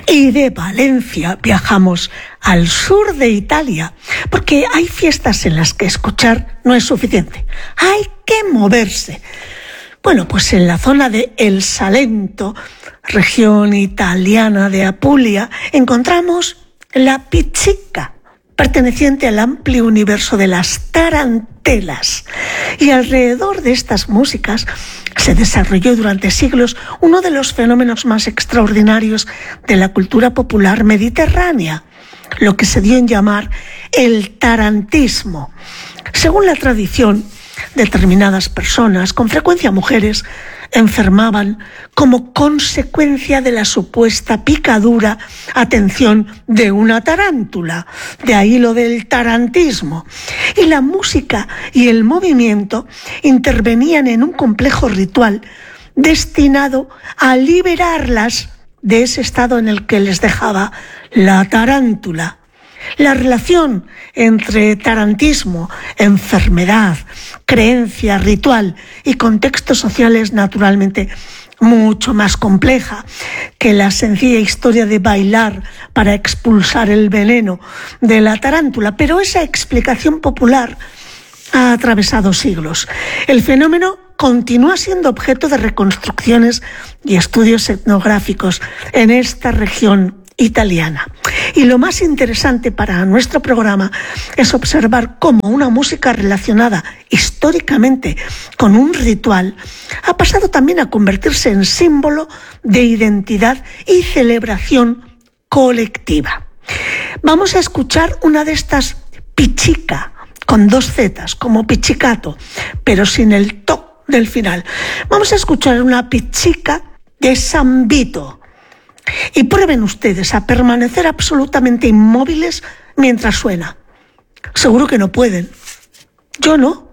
Y de Valencia viajamos al sur de Italia, porque hay fiestas en las que escuchar no es suficiente, hay que moverse. Bueno, pues en la zona de El Salento, región italiana de Apulia, encontramos la pizzica, perteneciente al amplio universo de las tarantelas. Y alrededor de estas músicas se desarrolló durante siglos uno de los fenómenos más extraordinarios de la cultura popular mediterránea, lo que se dio en llamar el tarantismo. Según la tradición, determinadas personas, con frecuencia mujeres, enfermaban como consecuencia de la supuesta picadura, atención, de una tarántula. De ahí lo del tarantismo. Y la música y el movimiento intervenían en un complejo ritual destinado a liberarlas de ese estado en el que les dejaba la tarántula. La relación entre tarantismo, enfermedad, creencia, ritual y contexto social es naturalmente mucho más compleja que la sencilla historia de bailar para expulsar el veneno de la tarántula, pero esa explicación popular ha atravesado siglos. El fenómeno continúa siendo objeto de reconstrucciones y estudios etnográficos en esta región italiana. Y lo más interesante para nuestro programa es observar cómo una música relacionada históricamente con un ritual ha pasado también a convertirse en símbolo de identidad y celebración colectiva. Vamos a escuchar una de estas pizzica, con 2 zetas, como pizzicato, pero sin el to del final. Vamos a escuchar una pizzica de San Vito. Y prueben ustedes a permanecer absolutamente inmóviles mientras suena. Seguro que no pueden. Yo no.